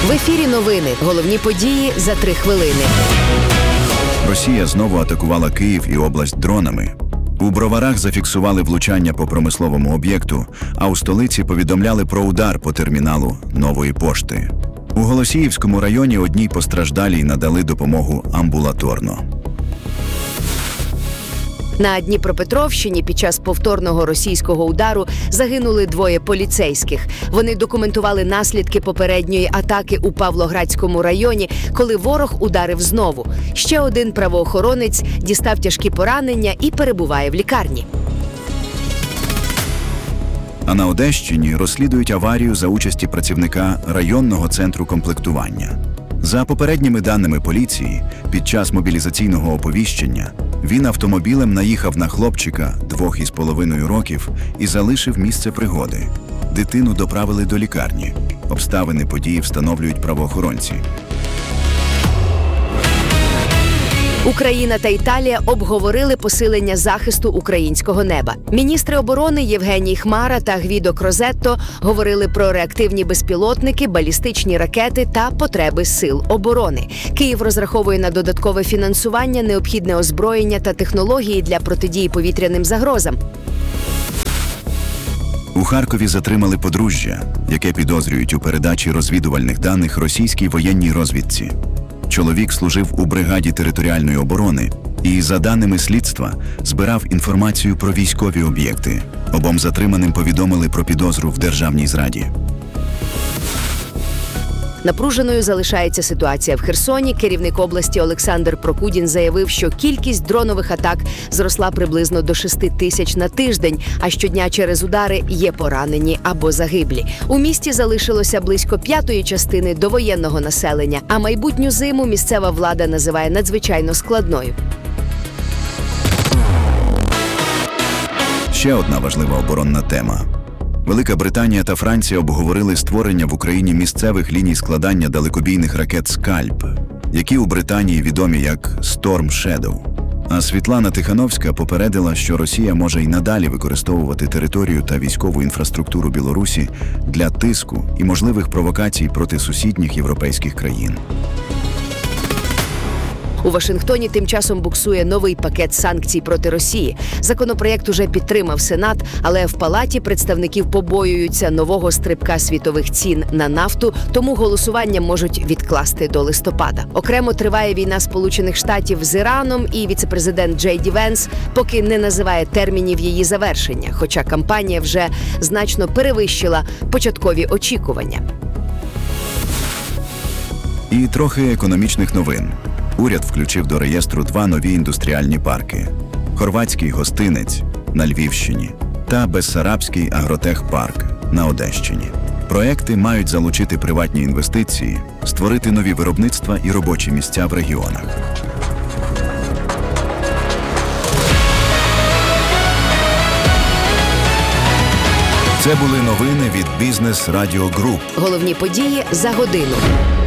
В ефірі новини. Головні події за 3 хвилини. Росія знову атакувала Київ і область дронами. У Броварах зафіксували влучання по промисловому об'єкту, а у столиці повідомляли про удар по терміналу Нової пошти. У Голосіївському районі одній постраждалій надали допомогу амбулаторно. На Дніпропетровщині під час повторного російського удару загинули 2 поліцейських. Вони документували наслідки попередньої атаки у Павлоградському районі, коли ворог ударив знову. Ще один правоохоронець дістав тяжкі поранення і перебуває в лікарні. А на Одещині розслідують аварію за участі працівника районного центру комплектування. За попередніми даними поліції, під час мобілізаційного оповіщення він автомобілем наїхав на хлопчика 2,5 років і залишив місце пригоди. Дитину доправили до лікарні. Обставини події встановлюють правоохоронці. Україна та Італія обговорили посилення захисту українського неба. Міністри оборони Євгеній Хмара та Гвідо Крозетто говорили про реактивні безпілотники, балістичні ракети та потреби сил оборони. Київ розраховує на додаткове фінансування, необхідне озброєння та технології для протидії повітряним загрозам. У Харкові затримали подружжя, яке підозрюють у передачі розвідувальних даних російській воєнній розвідці. Чоловік служив у бригаді територіальної оборони і, за даними слідства, збирав інформацію про військові об'єкти. Обом затриманим повідомили про підозру в державній зраді. Напруженою залишається ситуація в Херсоні. Керівник області Олександр Прокудін заявив, що кількість дронових атак зросла приблизно до 6 тисяч на тиждень, а щодня через удари є поранені або загиблі. У місті залишилося близько 1/5 частини довоєнного населення, а майбутню зиму місцева влада називає надзвичайно складною. Ще одна важлива оборонна тема. Велика Британія та Франція обговорили створення в Україні місцевих ліній складання далекобійних ракет «Скальп», які у Британії відомі як «Storm Shadow». А Світлана Тихановська попередила, що Росія може й надалі використовувати територію та військову інфраструктуру Білорусі для тиску і можливих провокацій проти сусідніх європейських країн. У Вашингтоні тим часом буксує новий пакет санкцій проти Росії. Законопроєкт уже підтримав Сенат, але в Палаті представників побоюються нового стрибка світових цін на нафту, тому голосування можуть відкласти до листопада. Окремо триває війна Сполучених Штатів з Іраном, і віцепрезидент Джей Ді Венс поки не називає термінів її завершення, хоча кампанія вже значно перевищила початкові очікування. І трохи економічних новин. Уряд включив до реєстру 2 нові індустріальні парки – Хорватський гостинець на Львівщині та Бессарабський агротехпарк на Одещині. Проекти мають залучити приватні інвестиції, створити нові виробництва і робочі місця в регіонах. Це були новини від Бізнес Радіо Груп. Головні події за годину.